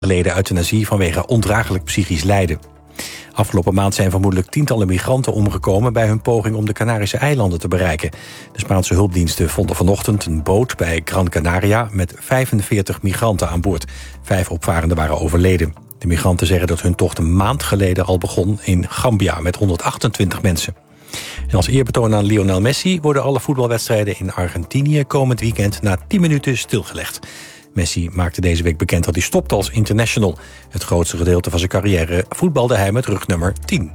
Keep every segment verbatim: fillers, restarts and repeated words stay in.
geleden euthanasie vanwege ondraaglijk psychisch lijden. Afgelopen maand zijn vermoedelijk tientallen migranten omgekomen bij hun poging om de Canarische eilanden te bereiken. De Spaanse hulpdiensten vonden vanochtend een boot bij Gran Canaria met vijfenveertig migranten aan boord. Vijf opvarenden waren overleden. De migranten zeggen dat hun tocht een maand geleden al begon in Gambia met honderdachtentwintig mensen. En als eerbetoon aan Lionel Messi worden alle voetbalwedstrijden in Argentinië komend weekend na tien minuten stilgelegd. Messi maakte deze week bekend dat hij stopt als international. Het grootste gedeelte van zijn carrière voetbalde hij met rugnummer tien.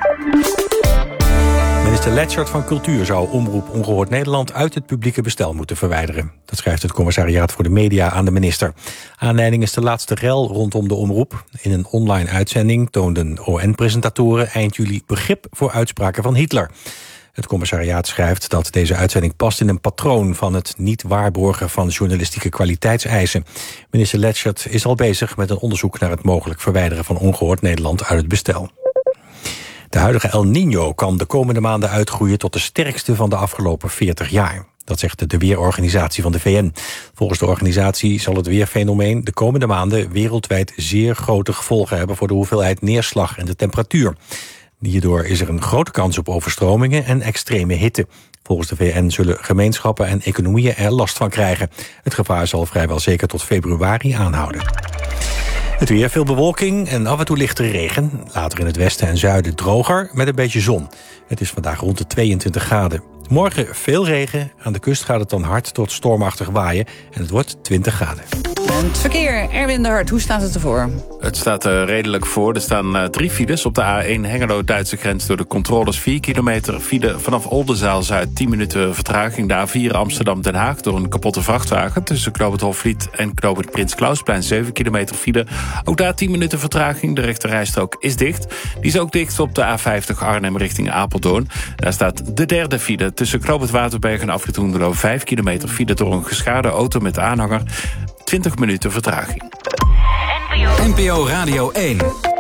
Minister Letchert van Cultuur zou Omroep Ongehoord Nederland uit het publieke bestel moeten verwijderen. Dat schrijft het Commissariaat voor de Media aan de minister. Aanleiding is de laatste rel rondom de omroep. In een online uitzending toonden O N-presentatoren eind juli begrip voor uitspraken van Hitler. Het commissariaat schrijft dat deze uitzending past in een patroon van het niet waarborgen van journalistieke kwaliteitseisen. Minister Letchert is al bezig met een onderzoek naar het mogelijk verwijderen van Ongehoord Nederland uit het bestel. De huidige El Niño kan de komende maanden uitgroeien tot de sterkste van de afgelopen veertig jaar. Dat zegt de Weerorganisatie van de V N. Volgens de organisatie zal het weerfenomeen de komende maanden wereldwijd zeer grote gevolgen hebben voor de hoeveelheid neerslag en de temperatuur. Hierdoor is er een grote kans op overstromingen en extreme hitte. Volgens de V N zullen gemeenschappen en economieën er last van krijgen. Het gevaar zal vrijwel zeker tot februari aanhouden. Het weer, veel bewolking en af en toe lichte regen. Later in het westen en zuiden droger met een beetje zon. Het is vandaag rond de tweeëntwintig graden. Morgen veel regen. Aan de kust gaat het dan hard tot stormachtig waaien. En het wordt twintig graden. En het verkeer, Erwin de Hart, hoe staat het ervoor? Het staat er redelijk voor. Er staan uh, drie files op de A één Hengelo-Duitse grens door de controles. vier kilometer file vanaf Oldenzaal-Zuid, tien minuten vertraging. De A vier Amsterdam-Den Haag door een kapotte vrachtwagen. Tussen Knoop het Hofvliet en Knoop het Prins Klausplein, zeven kilometer file. Ook daar tien minuten vertraging. De rechterrijstrook is dicht. Die is ook dicht op de A vijftig Arnhem richting Apeldoorn. Daar staat de derde file tussen Knoop het Waterberg en Afrit Hoenderloo. vijf kilometer file door een geschaarde auto met aanhanger. twintig minuten vertraging. N P O Radio één.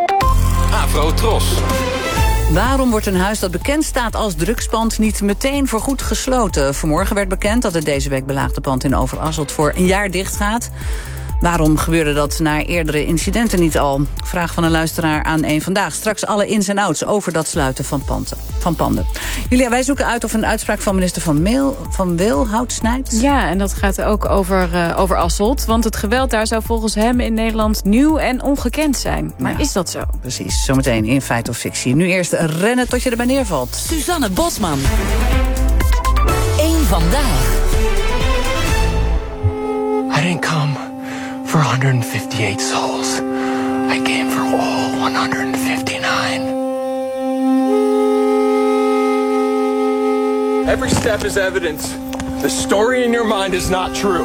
Afro Tros. Waarom wordt een huis dat bekend staat als drugspand niet meteen voorgoed gesloten? Vanmorgen werd bekend dat het deze week belaagde pand in Overasselt voor een jaar dicht gaat. Waarom gebeurde dat na eerdere incidenten niet al? Vraag van een luisteraar aan één Vandaag. Straks alle ins en outs over dat sluiten van panden. Van panden. Julia, wij zoeken uit of een uitspraak van minister Van, Meel, van Wilhout snijdt. Ja, en dat gaat ook over, uh, over Asselt. Want het geweld daar zou volgens hem in Nederland nieuw en ongekend zijn. Maar ja, is dat zo? Precies, zometeen in Feit of Fictie. Nu eerst rennen tot je erbij neervalt. Suzanne Bosman. Eén Vandaag. I didn't come for one hundred fifty-eight souls. I came for all one hundred fifty-nine. Every step is evidence. The story in your mind is not true.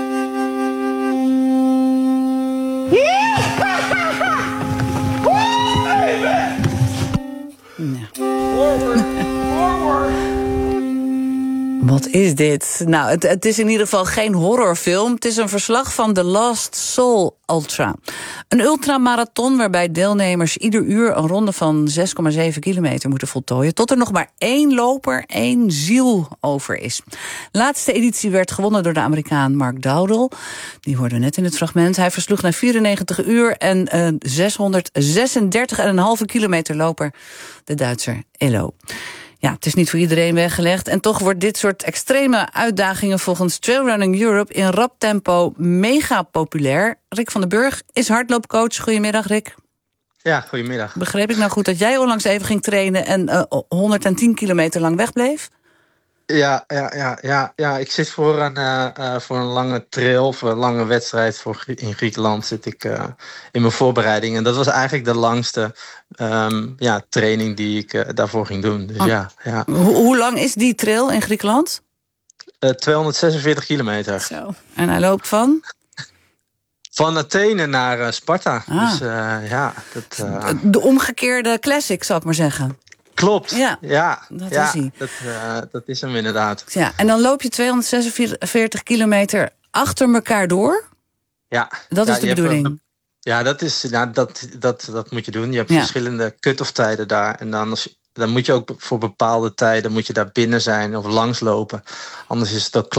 Forward, forward. Wat is dit? Nou, het, het is in ieder geval geen horrorfilm. Het is een verslag van The Lost Soul Ultra. Een ultramarathon waarbij deelnemers ieder uur een ronde van zes komma zeven kilometer moeten voltooien, tot er nog maar één loper, één ziel over is. De laatste editie werd gewonnen door de Amerikaan Mark Dowdle. Die hoorden we net in het fragment. Hij versloeg na vierennegentig uur en uh, zeshonderdzesendertig komma vijf kilometer loper de Duitser Elo. Ja, het is niet voor iedereen weggelegd. En toch wordt dit soort extreme uitdagingen volgens Trailrunning Europe in rap tempo mega populair. Rick van den Burg is hardloopcoach. Goedemiddag, Rick. Ja, goedemiddag. Begreep ik nou goed dat jij onlangs even ging trainen en uh, honderdtien kilometer lang wegbleef? Ja, ja, ja, ja, ja. Ik zit voor een, uh, uh, voor een lange trail, voor een lange wedstrijd voor, in Griekenland zit ik uh, in mijn voorbereiding. En dat was eigenlijk de langste um, ja, training die ik uh, daarvoor ging doen. Dus, oh. ja, ja. Hoe, hoe lang is die trail in Griekenland? Uh, tweehonderdzesenveertig kilometer. Zo. En hij loopt van? Van Athene naar uh, Sparta. Ah. Dus uh, ja. Dat, uh... De omgekeerde classic, zal ik maar zeggen. Klopt, ja, ja, dat, ja, is hij. Dat, uh, dat is hem inderdaad. Ja, en dan loop je tweehonderdzesenveertig kilometer achter elkaar door? Ja. Dat ja, is de bedoeling? Hebt, ja, dat, is, nou, dat, dat, dat moet je doen. Je hebt ja. verschillende cut-off tijden daar. En dan, als, dan moet je ook voor bepaalde tijden moet je daar binnen zijn of langslopen. Anders is het ook klaar.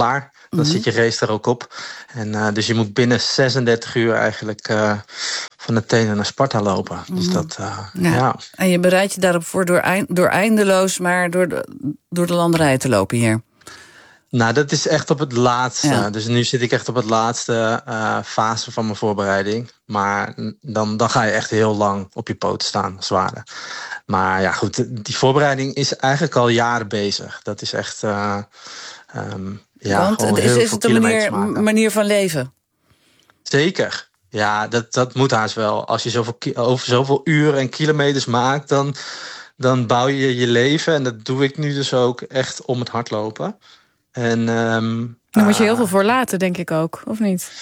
Dan zit je race er ook op. En uh, dus je moet binnen zesendertig uur eigenlijk uh, van Athene naar Sparta lopen. Mm. Dus dat, uh, ja. ja. En je bereidt je daarop voor door, eind, door eindeloos maar door de, door de landerijen te lopen hier. Nou, dat is echt op het laatste. Ja. Dus nu zit ik echt op het laatste uh, fase van mijn voorbereiding. Maar dan, dan ga je echt heel lang op je poten staan, zwaarder. Maar ja, goed, die voorbereiding is eigenlijk al jaren bezig. Dat is echt... Uh, um, ja, Want gewoon is, heel is veel het een manier, manier van leven? Zeker. Ja, dat, dat moet haast wel. Als je zoveel, over zoveel uren en kilometers maakt, dan, dan bouw je je leven. En dat doe ik nu dus ook echt om het hardlopen. En, um, Daar moet je heel uh, veel voor laten, denk ik ook, of niet?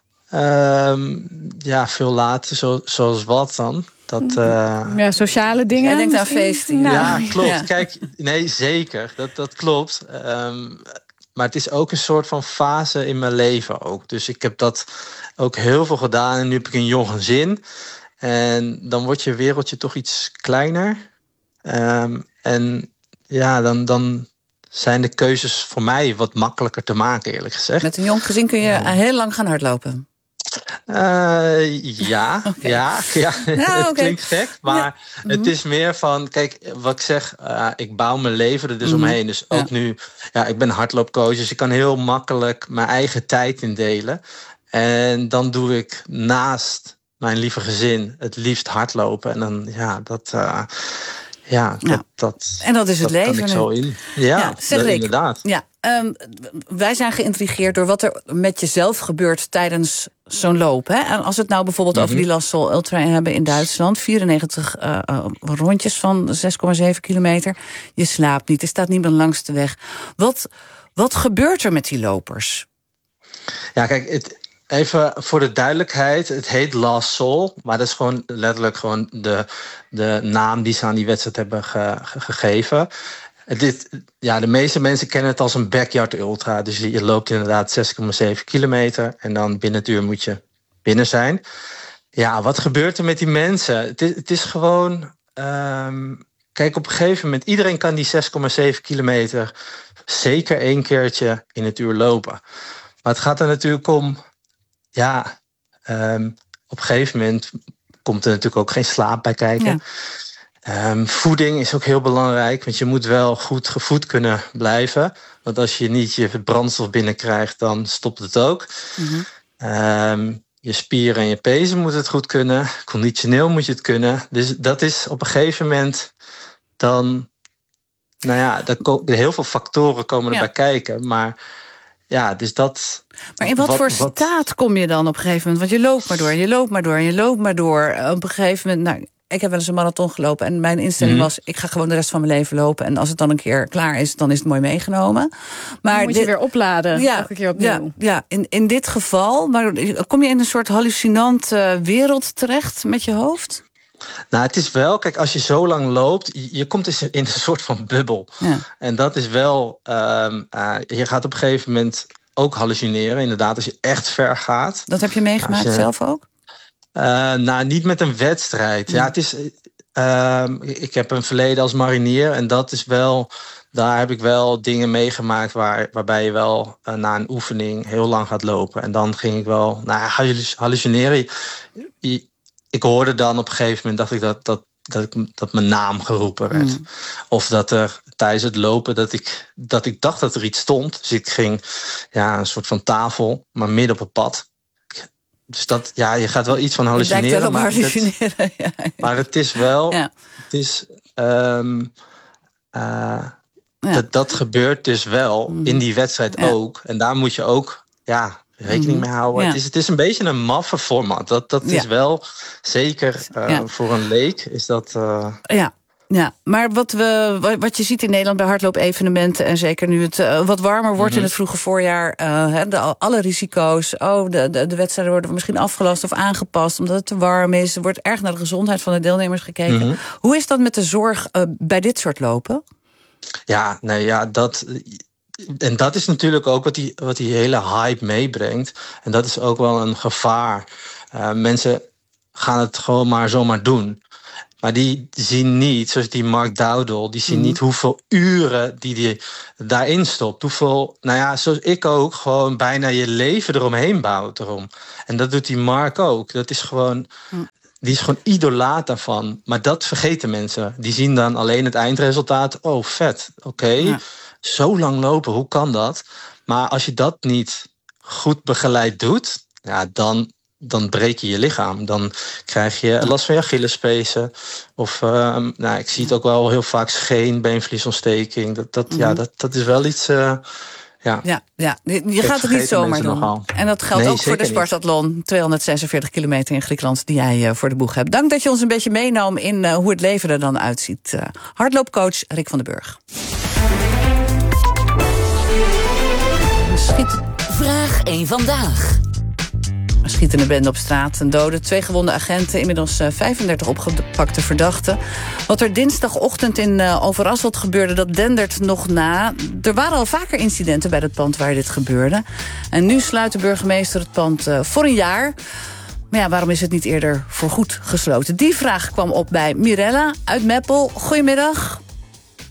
Um, ja, veel later, zo, zoals wat dan? Dat, uh, ja, sociale dingen. Jij denkt aan feesten. Nou, ja, klopt. Ja. Kijk, nee, zeker. Dat, dat klopt. Um, maar het is ook een soort van fase in mijn leven ook. Dus ik heb dat ook heel veel gedaan. En nu heb ik een jong gezin. En dan wordt je wereldje toch iets kleiner. Um, en ja, dan... dan zijn de keuzes voor mij wat makkelijker te maken, eerlijk gezegd. Met een jong gezin kun je ja. heel lang gaan hardlopen. Uh, ja, okay. ja, ja. Nou, het okay. klinkt gek, maar ja. het mm-hmm. is meer van... Kijk, wat ik zeg, uh, ik bouw mijn leven er dus mm-hmm. omheen. Dus ook ja. nu, ja, ik ben hardloopcoach, dus ik kan heel makkelijk mijn eigen tijd indelen. En dan doe ik naast mijn lieve gezin het liefst hardlopen. En dan, ja, dat... Uh, Ja, dat, ja. dat, en dat is het dat leven kan ik nu. zo in. Ja, ja zeg dat, ik, inderdaad. Ja, um, wij zijn geïntrigeerd door wat er met jezelf gebeurt tijdens zo'n loop. Hè? En als we het nou bijvoorbeeld mm-hmm. over die Last Soul Ultra hebben in Duitsland. vierennegentig uh, uh, rondjes van zes komma zeven kilometer. Je slaapt niet, er staat niemand langs de weg. Wat, wat gebeurt er met die lopers? Ja, kijk, het... Even voor de duidelijkheid, het heet Last Soul, maar dat is gewoon letterlijk gewoon de, de naam die ze aan die wedstrijd hebben ge, ge, gegeven. Dit, ja, de meeste mensen kennen het als een backyard ultra. Dus je, je loopt inderdaad zes komma zeven kilometer en dan binnen het uur moet je binnen zijn. Ja, wat gebeurt er met die mensen? Het is, het is gewoon... Um, kijk, op een gegeven moment, iedereen kan die zes komma zeven kilometer zeker één keertje in het uur lopen. Maar het gaat er natuurlijk om... Ja, um, op een gegeven moment komt er natuurlijk ook geen slaap bij kijken. Ja. Um, voeding is ook heel belangrijk, want je moet wel goed gevoed kunnen blijven. Want als je niet je brandstof binnenkrijgt, dan stopt het ook. Mm-hmm. Um, je spieren en je pezen moeten het goed kunnen. Conditioneel moet je het kunnen. Dus dat is op een gegeven moment dan... Nou ja, er ko- heel veel factoren komen erbij ja. kijken, maar... Ja, dus dat... Maar in wat, wat voor wat... staat kom je dan op een gegeven moment? Want je loopt maar door, je loopt maar door, je loopt maar door. Op een gegeven moment... Nou, ik heb wel eens een marathon gelopen en mijn instelling mm-hmm. was... ik ga gewoon de rest van mijn leven lopen. En als het dan een keer klaar is, dan is het mooi meegenomen. Maar dan moet dit... je weer opladen, ja, elke keer opnieuw. Ja, ja in, in dit geval, maar kom je in een soort hallucinante wereld terecht met je hoofd? Nou, het is wel, kijk, als je zo lang loopt, je, je komt dus in een soort van bubbel. Ja. En dat is wel, um, uh, je gaat op een gegeven moment ook hallucineren. Inderdaad, als je echt ver gaat. Dat heb je meegemaakt je, zelf ook? Uh, nou, niet met een wedstrijd. Ja, ja het is, uh, ik heb een verleden als marinier en dat is wel... Daar heb ik wel dingen meegemaakt waar, waarbij je wel uh, na een oefening heel lang gaat lopen. En dan ging ik wel, nou, hallucineren. Je, je, Ik hoorde dan op een gegeven moment dacht ik dat, dat, dat, ik, dat mijn naam geroepen werd. Mm. Of dat er tijdens het lopen dat ik, dat ik dacht dat er iets stond. Dus ik ging ja, een soort van tafel, maar midden op het pad. Dus dat, ja, je gaat wel iets van hallucineren. Wel maar, hallucineren het, ja. maar het is wel... Ja. Het is, um, uh, ja. dat, dat gebeurt dus wel mm. in die wedstrijd ja. ook. En daar moet je ook... ja. rekening mee houden. Ja. Het, is, het is een beetje een maffe format. Dat, dat ja. is wel zeker uh, ja. voor een leek is dat... Uh... Ja. Ja, maar wat, we, wat je ziet in Nederland bij hardloop-evenementen... en zeker nu het uh, wat warmer wordt mm-hmm. in het vroege voorjaar... Uh, de, alle risico's, oh, de, de, de wedstrijden worden misschien afgelast of aangepast... omdat het te warm is. Er wordt erg naar de gezondheid van de deelnemers gekeken. Mm-hmm. Hoe is dat met de zorg uh, bij dit soort lopen? Ja, nee, ja, dat... En dat is natuurlijk ook wat die, wat die hele hype meebrengt. En dat is ook wel een gevaar. Uh, mensen gaan het gewoon maar zomaar doen. Maar die zien niet, zoals die Mark Dowdle, die zien Mm. niet hoeveel uren die die daarin stopt. Hoeveel, nou ja, zoals ik ook, gewoon bijna je leven eromheen bouwt erom. En dat doet die Mark ook. Dat is gewoon, Mm. die is gewoon idolaat daarvan. Maar dat vergeten mensen. Die zien dan alleen het eindresultaat. Oh, vet, oké. Okay. Ja. Zo lang lopen, hoe kan dat? Maar als je dat niet goed begeleid doet, ja, dan, dan breek je je lichaam. Dan krijg je last van je Achillespezen. Of, uh, nou, ik zie het ook wel heel vaak scheen, beenvliesontsteking. Dat, dat, mm-hmm. ja, dat, dat is wel iets... Uh, ja. Ja, ja, je gaat het niet zomaar doen. Nogal. En dat geldt nee, ook voor de Spartathlon. tweehonderdzesenveertig kilometer in Griekenland die jij uh, voor de boeg hebt. Dank dat je ons een beetje meenam in uh, hoe het leven er dan uitziet. Uh, hardloopcoach Rick van den Burg. Schiet. Vraag één vandaag. Een schietende bende op straat, een dode, twee gewonde agenten, inmiddels uh, vijfendertig opgepakte verdachten. Wat er dinsdagochtend in uh, Overasselt gebeurde, dat dendert nog na. Er waren al vaker incidenten bij het pand waar dit gebeurde. En nu sluit de burgemeester het pand uh, voor een jaar. Maar ja, waarom is het niet eerder voorgoed gesloten? Die vraag kwam op bij Mirella uit Meppel. Goedemiddag.